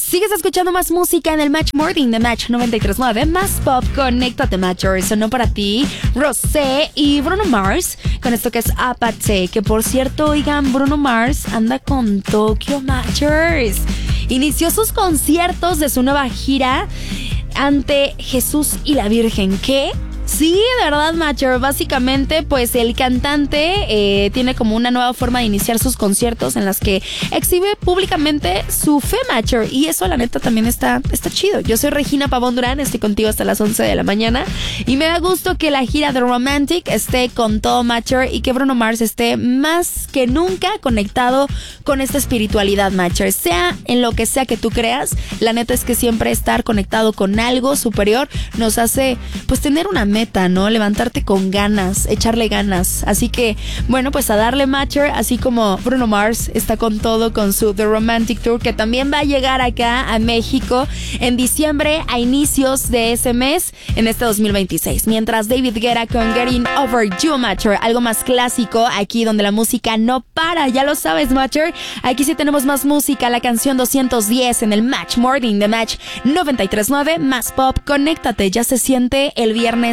Sigues escuchando más música en el Match Morning de Match 93.9. Más pop, conéctate, Matchers. Sonó para ti Rosé y Bruno Mars con esto que es Apathy. Que por cierto, oigan, Bruno Mars anda con Tokyo, Matchers. Inició sus conciertos de su nueva gira ante Jesús y la Virgen. ¿Qué? Sí, de verdad, Matcher. Básicamente, pues el cantante tiene como una nueva forma de iniciar sus conciertos en las que exhibe públicamente su fe, Matcher. Y eso, la neta, también está chido. Yo soy Regina Pavón Durán, estoy contigo hasta las 11 de la mañana. Y me da gusto que la gira de Romantic esté con todo, Matcher, y que Bruno Mars esté más que nunca conectado con esta espiritualidad, Matcher. Sea en lo que sea que tú creas, la neta es que siempre estar conectado con algo superior nos hace, pues, tener una meta, ¿no? Levantarte con ganas, echarle ganas. Así que, bueno, pues a darle, Matcher, así como Bruno Mars está con todo con su The Romantic Tour, que también va a llegar acá a México en diciembre, a inicios de ese mes, en este 2026. Mientras David Guetta con Getting Over You, Matcher, algo más clásico, aquí donde la música no para, ya lo sabes, Matcher. Aquí sí tenemos más música, la canción 210 en el Match Morning de Match 93.9, más pop, conéctate, ya se siente el viernes